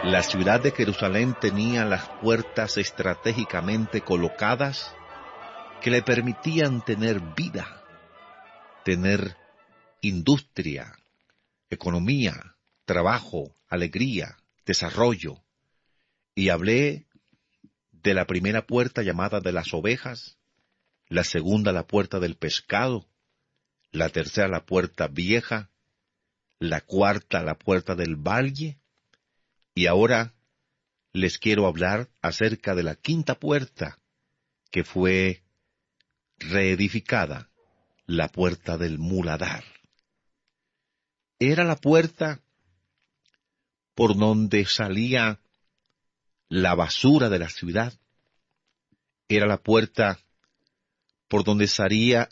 La ciudad de Jerusalén tenía las puertas estratégicamente colocadas que le permitían tener vida, tener industria, economía, trabajo, alegría, desarrollo. Y hablé de la primera puerta llamada de las ovejas, la segunda la puerta del pescado, la tercera la puerta vieja, la cuarta la puerta del valle, y ahora les quiero hablar acerca de la quinta puerta, que fue reedificada, la puerta del muladar. Era la puerta por donde salía la basura de la ciudad. Era la puerta por donde salía,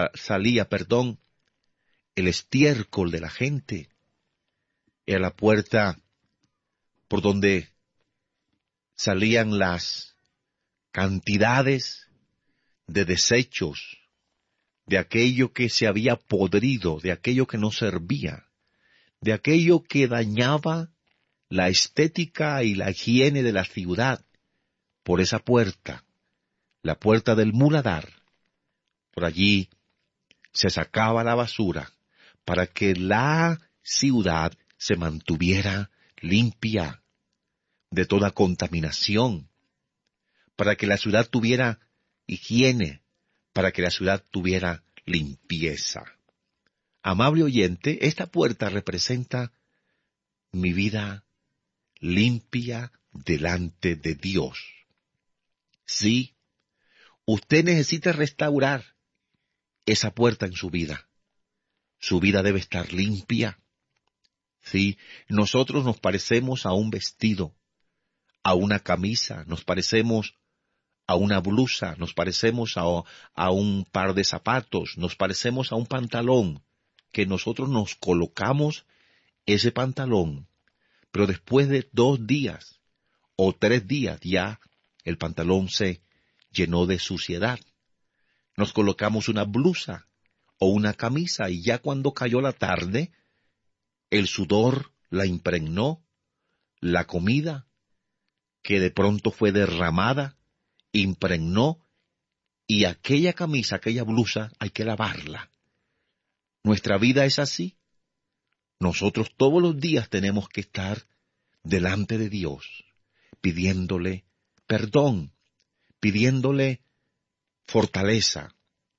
el estiércol de la gente. Era la puerta por donde salían las cantidades de desechos, de aquello que se había podrido, de aquello que no servía, de aquello que dañaba la estética y la higiene de la ciudad. Por esa puerta, la puerta del muladar, por allí se sacaba la basura para que la ciudad se mantuviera limpia de toda contaminación, para que la ciudad tuviera higiene, para que la ciudad tuviera limpieza. Amable oyente, esta puerta representa mi vida limpia delante de Dios. Sí, usted necesita restaurar esa puerta en su vida. Su vida debe estar limpia. Sí, nosotros nos parecemos a un vestido, a una camisa, nos parecemos a una blusa, nos parecemos a un par de zapatos, nos parecemos a un pantalón, que nosotros nos colocamos ese pantalón, pero después de 2 días o 3 días ya el pantalón se llenó de suciedad. Nos colocamos una blusa o una camisa y ya cuando cayó la tarde, el sudor la impregnó, la comida que de pronto fue derramada, impregnó, y aquella camisa, aquella blusa, hay que lavarla. Nuestra vida es así. Nosotros todos los días tenemos que estar delante de Dios, pidiéndole perdón, pidiéndole fortaleza.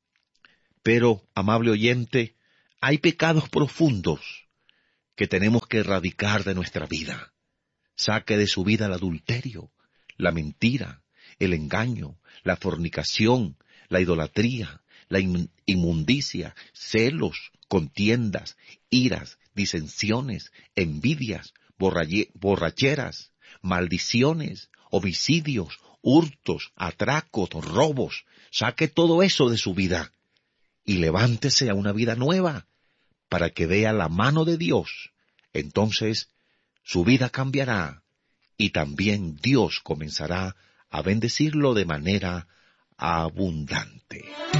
Pero, amable oyente, hay pecados profundos que tenemos que erradicar de nuestra vida. Saque de su vida el adulterio, la mentira, el engaño, la fornicación, la idolatría, la inmundicia, celos, contiendas, iras, disensiones, envidias, borracheras, maldiciones, homicidios, hurtos, atracos, robos. Saque todo eso de su vida y levántese a una vida nueva para que vea la mano de Dios. Entonces su vida cambiará y también Dios comenzará a bendecirlo de manera abundante.